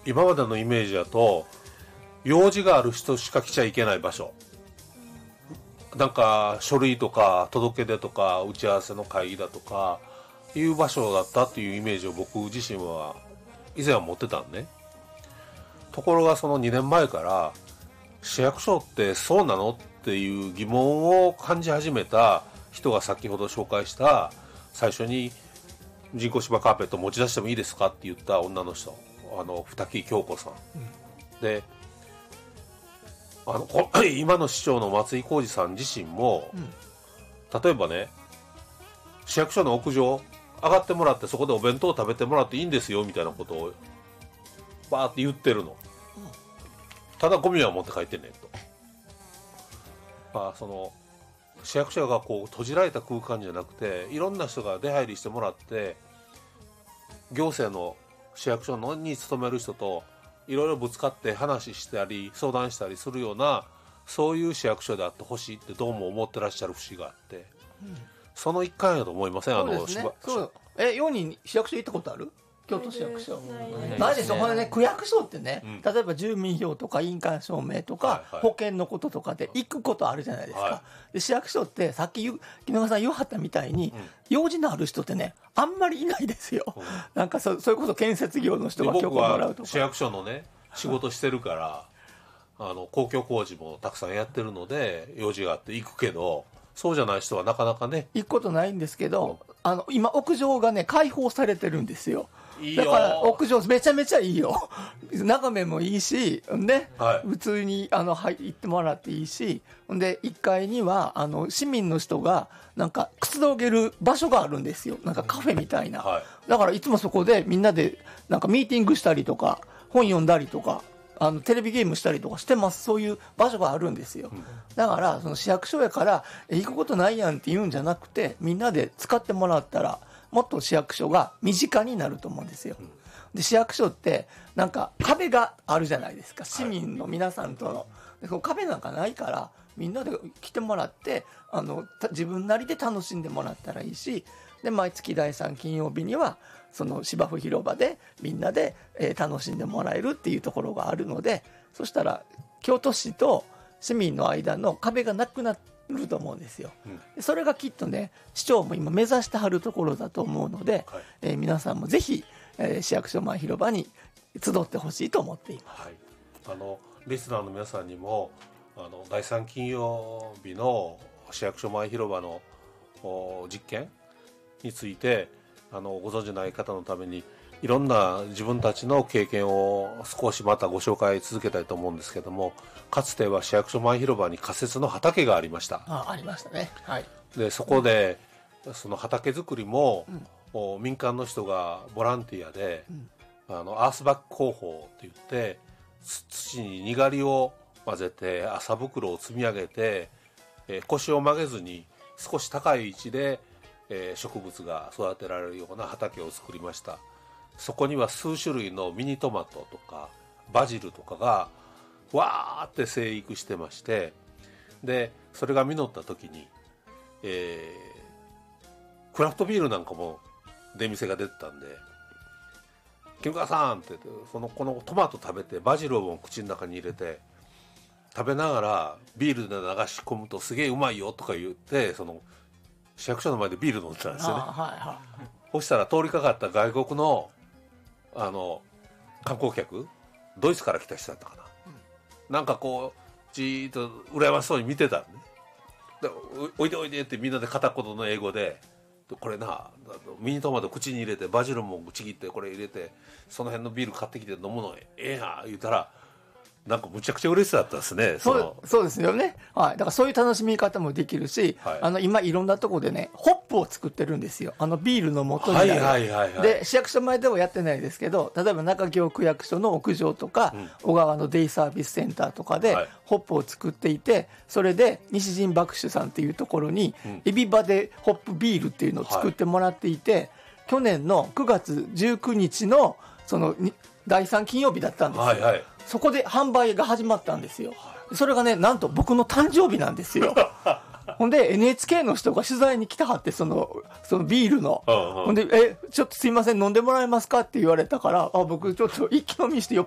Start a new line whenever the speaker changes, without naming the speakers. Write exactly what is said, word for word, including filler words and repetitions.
今までのイメージだと用事がある人しか来ちゃいけない場所、なんか書類とか届け出とか打ち合わせの会議だとかいう場所だったっていうイメージを僕自身は以前は持ってたんね。ところがそのにねんまえから市役所ってそうなのっていう疑問を感じ始めた人が先ほど紹介した最初に人工芝カーペット持ち出してもいいですかって言った女の人、あの二木京子さん、うん、であの今の市長の松井浩二さん自身も、うん、例えばね市役所の屋上上がってもらってそこでお弁当を食べてもらっていいんですよみたいなことをバーって言ってるの、うん、ただゴミは持って帰ってねと、まあ、その市役所がこう閉じられた空間じゃなくていろんな人が出入りしてもらって行政の市役所のに勤める人といろいろぶつかって話したり相談したりするようなそういう市役所であってほしいってどうも思ってらっしゃる節があって、うん、その一環やと思いません？
そうですね、
あの
そうえように市役所行ったことある？京都市役所ないですよ。これね、区役所ってね、うん、例えば住民票とか印鑑証明とか、はいはい、保険のこととかで行くことあるじゃないですか、はい、で市役所ってさっき木永さん言わはったみたいに、うん、用事のある人ってねあんまりいないですよ、うん、なんか そ, それこそ建設業の人が許可もらうとか。
僕は市役所のね仕事してるからあの公共工事もたくさんやってるので用事があって行くけど、そうじゃない人はなかなかね
行くことないんですけど、うん、あの今屋上がね開放されてるんですよ。いいよ、だから屋上めちゃめちゃいいよ眺めもいいし、ね、はい、普通にあの行ってもらっていいし、でいっかいにはあの市民の人がなんかくつろげる場所があるんですよ、なんかカフェみたいな、はい、だからいつもそこでみんなでなんかミーティングしたりとか本読んだりとかあのテレビゲームしたりとかしてます。そういう場所があるんですよ、うん、だからその市役所やから行くことないやんって言うんじゃなくて、みんなで使ってもらったらもっと市役所が身近になると思うんですよ。で市役所ってなんか壁があるじゃないですか、市民の皆さんとの。でその壁なんかないからみんなで来てもらってあの自分なりで楽しんでもらったらいいし、で毎月だいさん金曜日にはその芝生広場でみんなで、えー、楽しんでもらえるっていうところがあるので、そしたら京都市と市民の間の壁がなくなってると思うんですよ、うん、それがきっとね市長も今目指してはるところだと思うので、はい、えー、皆さんもぜひ、えー、市役所前広場に集ってほしいと思っています、はい、
あのリスナーの皆さんにもあのだいさん金曜日の市役所前広場の実験についてあのご存じない方のためにいろんな自分たちの経験を少しまたご紹介続けたいと思うんですけども、かつては市役所前広場に仮設の畑がありました。
あ、ありましたね、はい、
でそこで、うん、その畑作りも、うん、民間の人がボランティアで、うん、あのアースバック工法って言って土ににがりを混ぜて麻袋を積み上げて、えー、腰を曲げずに少し高い位置で、えー、植物が育てられるような畑を作りました。そこには数種類のミニトマトとかバジルとかがわーって生育してまして、でそれが実った時に、えー、クラフトビールなんかも出店が出てたんで、木村さんって言ってそのこのトマト食べてバジルを口の中に入れて食べながらビールで流し込むとすげえうまいよとか言って、その市役所の前でビール飲んでたんですよね。はいはい、そしたら通りかかった外国のあの観光客、ドイツから来た人だったかな、うん、なんかこうじーっと羨ましそうに見てたんね。でおいでおいでってみんなで片言の英語で、これなミニトマト口に入れてバジルもちぎってこれ入れてその辺のビール買ってきて飲むのええやん言うたらなんかむちゃくちゃ嬉しそうだったですね。
そう、そうですよね、はい、だからそういう楽しみ方もできるし、はい、あの今いろんなところでねホップを作ってるんですよ、あのビールの元になる、はいはいはいはい、で市役所前ではやってないですけど、例えば中京区役所の屋上とか、うん、小川のデイサービスセンターとかで、はい、ホップを作っていて、それで西陣爆酒さんっていうところに、うん、エビバでホップビールっていうのを作ってもらっていて、はい、去年のくがつじゅうくにちのそのだいさん金曜日だったんですよ、はいはい、そこで販売が始まったんですよ。それがねなんと僕の誕生日なんですよほんで エヌエイチケー の人が取材に来たはって、そのそのビールの、うんうん、ほんでえちょっとすいません飲んでもらえますかって言われたから、あ僕ちょっと一気飲みして酔っ